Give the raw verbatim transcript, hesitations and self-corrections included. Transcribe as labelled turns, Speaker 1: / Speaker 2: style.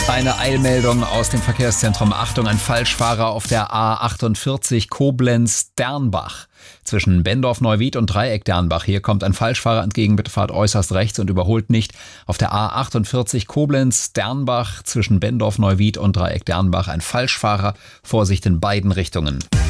Speaker 1: Eine Eilmeldung aus dem Verkehrszentrum. Achtung, ein Falschfahrer auf der A achtundvierzig Koblenz-Dernbach. Zwischen Bendorf-Neuwied und Dreieck-Dernbach. Hier kommt ein Falschfahrer entgegen. Bitte fahrt äußerst rechts und überholt nicht. Auf der A achtundvierzig Koblenz-Dernbach zwischen Bendorf-Neuwied und Dreieck-Dernbach ein Falschfahrer. Vorsicht in beiden Richtungen.